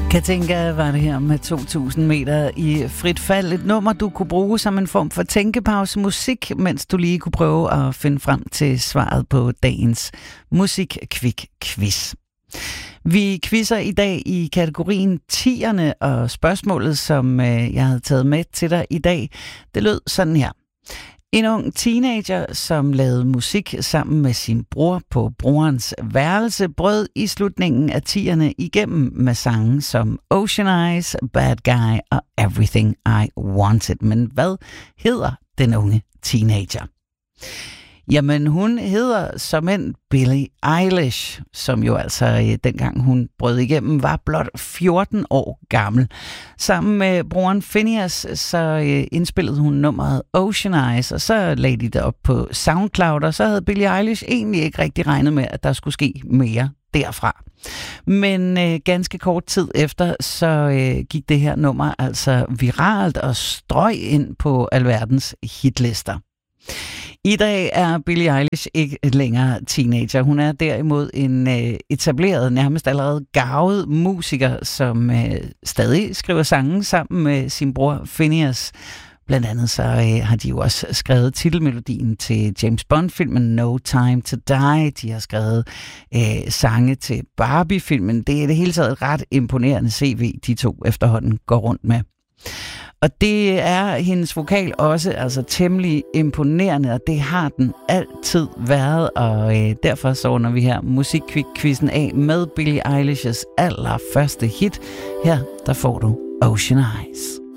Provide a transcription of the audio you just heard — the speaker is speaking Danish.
Katinka var det her med 2000 meter i frit fald. Et nummer, du kunne bruge som en form for tænkepause musik, mens du lige kunne prøve at finde frem til svaret på dagens musik-kvik-quiz. Vi quizzer i dag i kategorien 10'erne, og spørgsmålet, som jeg havde taget med til dig i dag, det lød sådan her. En ung teenager, som lavede musik sammen med sin bror på brorens værelse, brød i slutningen af 10'erne igennem med sange som Ocean Eyes, Bad Guy og Everything I Wanted. Men hvad hedder den unge teenager? Jamen, hun hedder såmænd Billie Eilish, som jo altså dengang hun brød igennem, var blot 14 år gammel. Sammen med broren Phineas, så indspillede hun nummeret Ocean Eyes, og så lagde de det op på SoundCloud, og så havde Billie Eilish egentlig ikke rigtig regnet med, at der skulle ske mere derfra. Men ganske kort tid efter, så gik det her nummer altså viralt og strøg ind på alverdens hitlister. I dag er Billie Eilish ikke længere teenager. Hun er derimod en etableret, nærmest allerede garvet musiker, som stadig skriver sange sammen med sin bror Phineas. Blandt andet så har de jo også skrevet titelmelodien til James Bond-filmen No Time to Die. De har skrevet sange til Barbie-filmen. Det er det hele taget et ret imponerende CV, de to efterhånden går rundt med. Og det er hendes vokal også altså temmelig imponerende, og det har den altid været, og derfor så runder vi her musikkvik-quizzen af med Billie Eilish's allerførste hit. Her der får du Ocean Eyes.